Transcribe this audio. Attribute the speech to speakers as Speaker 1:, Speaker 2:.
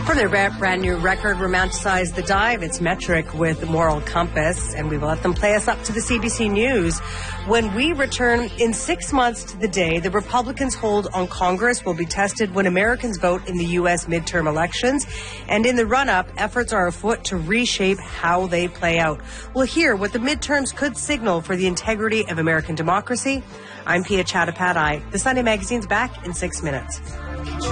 Speaker 1: For their brand new record, Romanticize the Dive, it's metric with Moral Compass, and we will let them play us up to the CBC News. When we return in 6 months to the day the Republicans' hold on Congress will be tested when Americans vote in the U.S. midterm elections. And in the run-up, efforts are afoot to reshape how they play out. We'll hear what the midterms could signal for the integrity of American democracy. I'm Pia Chattopadhyay. The Sunday Magazine's back in 6 minutes.